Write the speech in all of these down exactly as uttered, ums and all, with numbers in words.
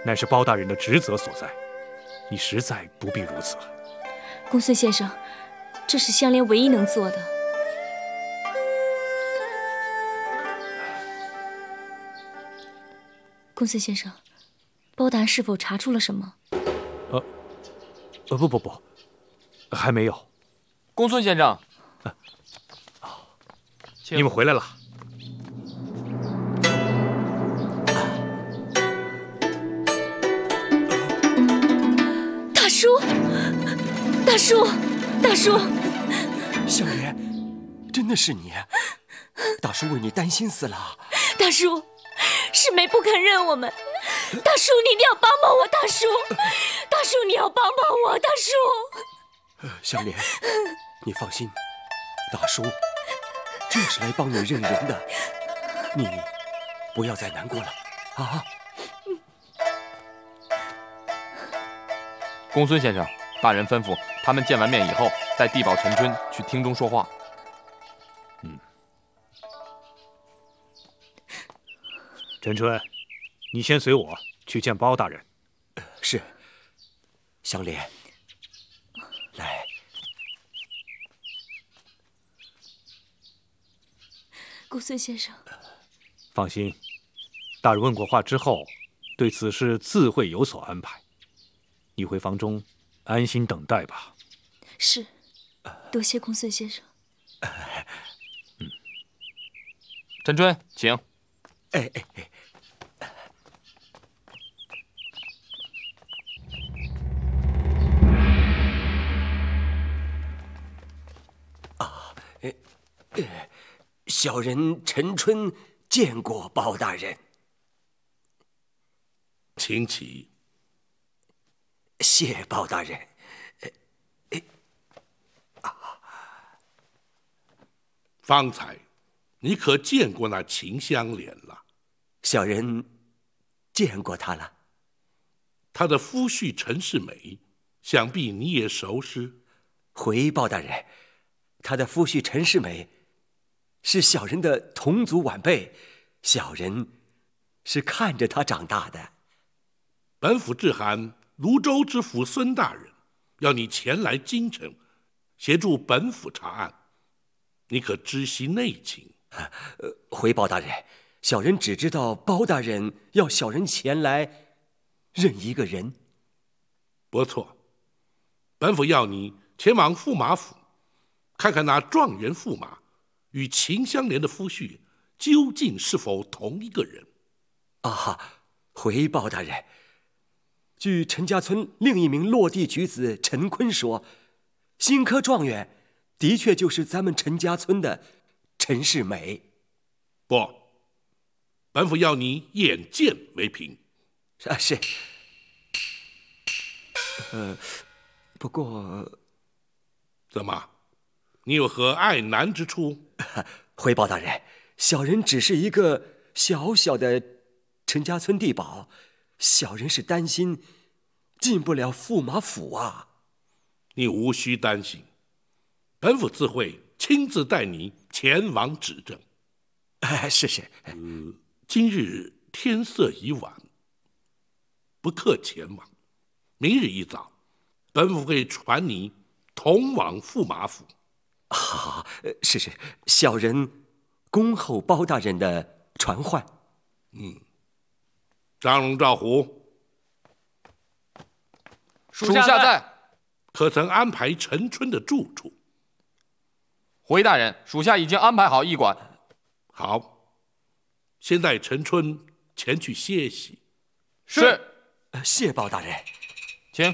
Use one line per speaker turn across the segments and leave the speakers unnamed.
乃是包大人的职责所在，你实在不必如此。
公孙先生，这是香莲唯一能做的。公孙先生，包大人是否查出了什么？
呃，呃，不不不，还没有。
公孙先生，
啊，你们回来了。
大叔，大叔，大叔，
香莲，真的是你，大叔为你担心死了。
大叔，世梅不肯认我们，大叔你一定要帮帮我，大叔，大叔你要帮帮我，大叔。
香莲，你放心，大叔就是来帮你认人的，你不要再难过了啊！
公孙先生，大人吩咐他们见完面以后，带地保陈春去厅中说话。
嗯，陈春，你先随我去见包大人。
是。香莲，来。
公孙先生，
放心，大人问过话之后，对此事自会有所安排。你回房中安心等待吧。
是，多谢公孙先生。
嗯，
陈春，请。
哎哎哎。啊，哎哎，小人陈春见过包大人。
请起。
谢包大人。
方才你可见过那秦香莲了？
小人见过她了。
她的夫婿陈世美，想必你也熟识。
回包大人，她的夫婿陈世美是小人的同族晚辈，小人是看着他长大的。
本府致函泸州知府孙大人，要你前来京城，协助本府查案。你可知悉内情？
呃，回包大人，小人只知道包大人要小人前来认一个人。
不错，本府要你前往驸马府，看看那状元驸马与秦香莲的夫婿究竟是否同一个人。
啊，回包大人，据陈家村另一名落地举子陈坤说，新科状元的确就是咱们陈家村的陈世美。
不，本府要你眼见为凭。
啊，是。呃，不过，
怎么，你有何爱难之处？
回包大人，小人只是一个小小的陈家村地保，小人是担心进不了驸马府啊。
你无需担心，本府自会亲自带你前往指证。
哎，是是。
呃，今日天色已晚，不克前往。明日一早，本府会传你同往驸马府。
好，是是，小人恭候包大人的传唤。
嗯，张龙、赵虎，
属下在。
可曾安排陈春的住处？
回大人，属下已经安排好驿馆。
好，先带陈春前去歇息。
是。
谢包大人。
请。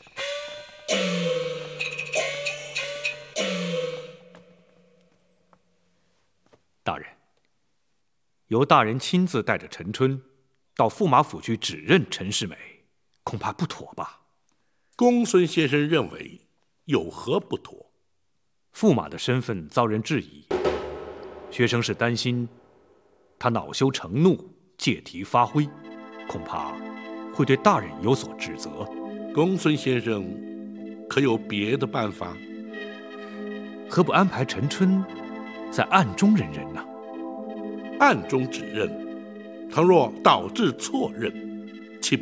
大人，由大人亲自带着陈春到驸马府去指认陈世美，恐怕不妥吧？
公孙先生认为有何不妥？
驸马的身份遭人质疑，学生是担心他恼羞成怒，借题发挥，恐怕会对大人有所指责。
公孙先生可有别的办法？
何不安排陈春在暗中认人呢？
暗中指认，倘若导致错认，